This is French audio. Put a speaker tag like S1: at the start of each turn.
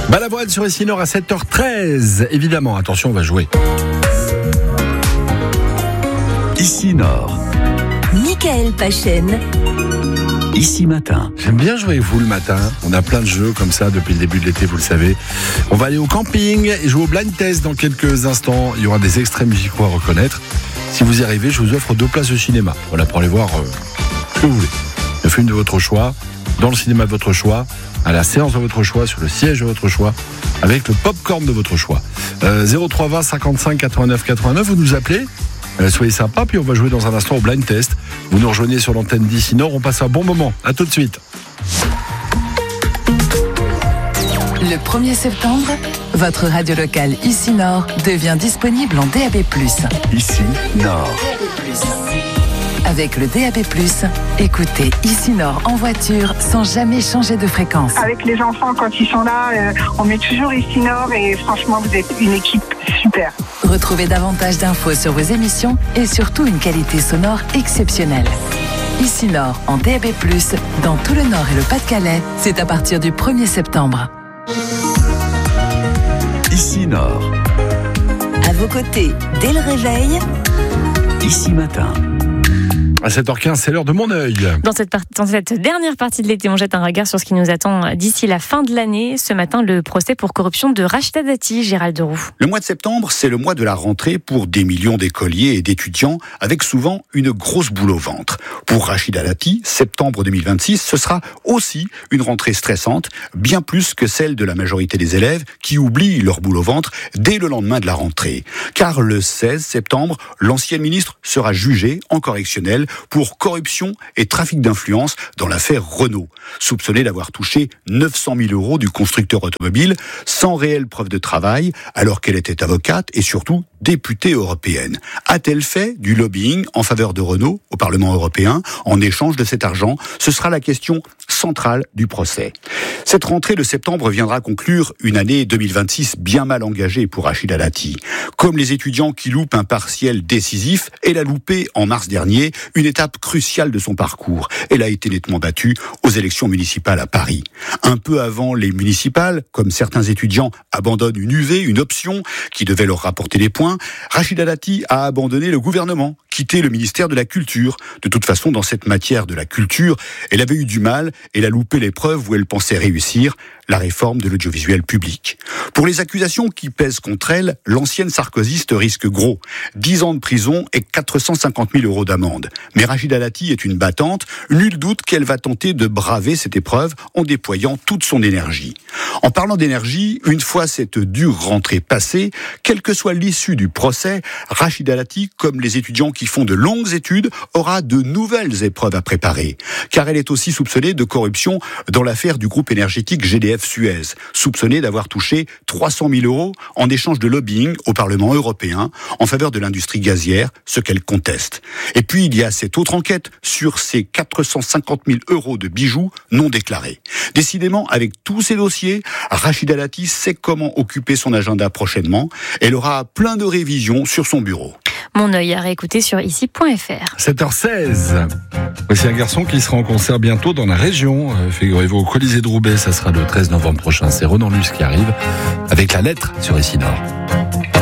S1: Balavoine sur Ici Nord à 7h13. Évidemment, attention, on va jouer.
S2: Ici Nord.
S3: Michael Pachen.
S2: Ici Matin.
S1: J'aime bien jouer avec vous le matin. On a plein de jeux comme ça depuis le début de l'été, vous le savez. On va aller au camping et jouer au blind test dans quelques instants. Il y aura des extraits musicaux à reconnaître. Si vous y arrivez, je vous offre 2 places de cinéma. Voilà, pour aller voir ce que vous voulez. Le film de votre choix, dans le cinéma de votre choix, à la séance de votre choix, sur le siège de votre choix, avec le popcorn de votre choix. 0320 55 89 89, vous nous appelez. Soyez sympa, puis on va jouer dans un instant au blind test. Vous nous rejoignez sur l'antenne d'Ici Nord, on passe un bon moment. À tout de suite.
S4: Le 1er septembre, votre radio locale Ici Nord devient disponible en DAB+.
S2: Ici Nord.
S4: Avec le DAB+, écoutez Ici Nord en voiture sans jamais changer de fréquence.
S5: Avec les enfants, quand ils sont là, on met toujours Ici Nord et franchement, vous êtes une équipe super.
S4: Retrouvez davantage d'infos sur vos émissions et surtout une qualité sonore exceptionnelle. Ici Nord en DAB+, dans tout le Nord et le Pas-de-Calais, c'est à partir du 1er septembre.
S2: Ici Nord.
S3: À vos côtés, dès le réveil,
S2: Ici Matin.
S1: À 7h15, c'est l'heure de mon œil.
S6: Dans cette dernière partie de l'été, on jette un regard sur ce qui nous attend d'ici la fin de l'année. Ce matin, le procès pour corruption de Rachida Dati, Gérald Roux.
S7: Le mois de septembre, c'est le mois de la rentrée pour des millions d'écoliers et d'étudiants, avec souvent une grosse boule au ventre. Pour Rachida Dati, septembre 2026, ce sera aussi une rentrée stressante, bien plus que celle de la majorité des élèves qui oublient leur boule au ventre dès le lendemain de la rentrée. Car le 16 septembre, l'ancienne ministre sera jugée en correctionnel pour corruption et trafic d'influence dans l'affaire Renault, soupçonnée d'avoir touché 900 000 € du constructeur automobile sans réelle preuve de travail, alors qu'elle était avocate et surtout députée européenne. A-t-elle fait du lobbying en faveur de Renault au Parlement européen en échange de cet argent ? Ce sera la question centrale du procès. Cette rentrée de septembre viendra conclure une année 2026 bien mal engagée pour Rachida Dati. Comme les étudiants qui loupent un partiel décisif, elle a loupé en mars dernier une étape cruciale de son parcours. Elle a été nettement battue aux élections municipales à Paris. Un peu avant les municipales, comme certains étudiants abandonnent une UV, une option qui devait leur rapporter des points, Rachida Dati a abandonné le gouvernement, quitté le ministère de la Culture. De toute façon, dans cette matière de la culture, elle avait eu du mal, elle a loupé l'épreuve où elle pensait réussir, la réforme de l'audiovisuel public. Pour les accusations qui pèsent contre elle, l'ancienne sarkozyste risque gros. 10 ans de prison et 450 000 € d'amende. Mais Rachida Dati est une battante, nul doute qu'elle va tenter de braver cette épreuve en déployant toute son énergie. En parlant d'énergie, une fois cette dure rentrée passée, quelle que soit l'issue du procès, Rachida Dati, comme les étudiants qui font de longues études, aura de nouvelles épreuves à préparer. Car elle est aussi soupçonnée de corruption dans l'affaire du groupe énergétique GDF Suez, soupçonnée d'avoir touché 300 000 € en échange de lobbying au Parlement européen en faveur de l'industrie gazière, ce qu'elle conteste. Et puis il y a cette autre enquête sur ces 450 000 € de bijoux non déclarés. Décidément, avec tous ces dossiers, Rachida Dati sait comment occuper son agenda prochainement. Elle aura plein de révisions sur son bureau.
S6: Mon œil à réécouter sur ici.fr.
S1: 7h16. Voici un garçon qui sera en concert bientôt dans la région. Figurez-vous au Colisée de Roubaix, ça sera le 13 novembre prochain. C'est Renan Luce qui arrive avec La Lettre sur Ici Nord.